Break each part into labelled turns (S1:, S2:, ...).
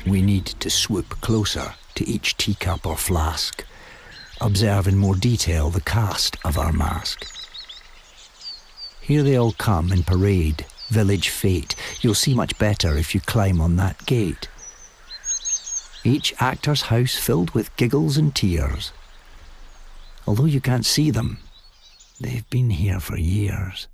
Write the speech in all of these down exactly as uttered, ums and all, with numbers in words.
S1: We need to swoop closer to each teacup or flask, observe in more detail the cast of our mask. Here they all come in parade, village fete. You'll see much better if you climb on that gate. Each actor's house filled with giggles and tears. Although you can't see them, they've been here for years.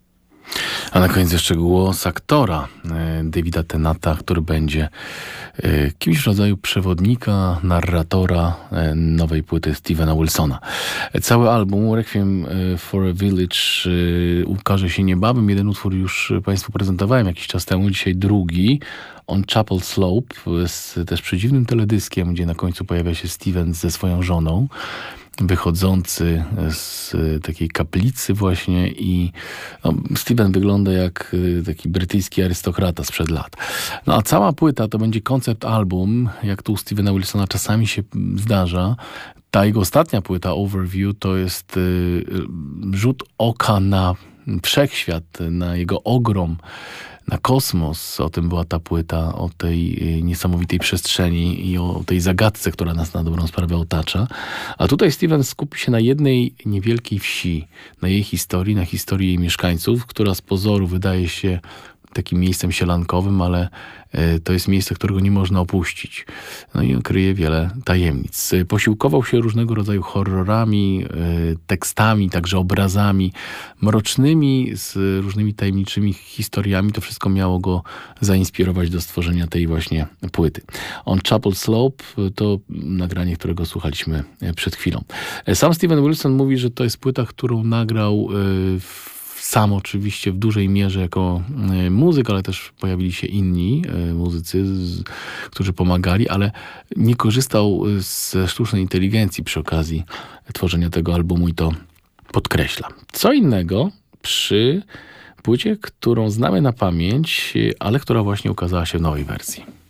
S2: A na koniec jeszcze głos aktora Davida Tennanta, który będzie kimś w rodzaju przewodnika, narratora nowej płyty Stevena Wilsona. Cały album Requiem for a Village ukaże się niebawem. Jeden utwór już Państwu prezentowałem jakiś czas temu, dzisiaj drugi. On Chapel Slope z też przedziwnym teledyskiem, gdzie na końcu pojawia się Steven ze swoją żoną, wychodzący z takiej kaplicy właśnie i no, Steven wygląda jak taki brytyjski arystokrata sprzed lat. No a cała płyta to będzie koncept album, jak tu u Stevena Wilsona czasami się zdarza. Ta jego ostatnia płyta Overview to jest y, rzut oka na wszechświat, na jego ogrom, na kosmos. O tym była ta płyta, o tej niesamowitej przestrzeni i o tej zagadce, która nas na dobrą sprawę otacza. A tutaj Steven skupi się na jednej niewielkiej wsi, na jej historii, na historii jej mieszkańców, która z pozoru wydaje się takim miejscem sielankowym, ale to jest miejsce, którego nie można opuścić. No i on kryje wiele tajemnic. Posiłkował się różnego rodzaju horrorami, tekstami, także obrazami mrocznymi, z różnymi tajemniczymi historiami. To wszystko miało go zainspirować do stworzenia tej właśnie płyty. On Chapel Slope to nagranie, którego słuchaliśmy przed chwilą. Sam Steven Wilson mówi, że to jest płyta, którą nagrał w sam oczywiście w dużej mierze jako muzyk, ale też pojawili się inni muzycy, którzy pomagali, ale nie korzystał ze sztucznej inteligencji przy okazji tworzenia tego albumu i to podkreśla. Co innego przy płycie, którą znamy na pamięć, ale która właśnie ukazała się w nowej wersji.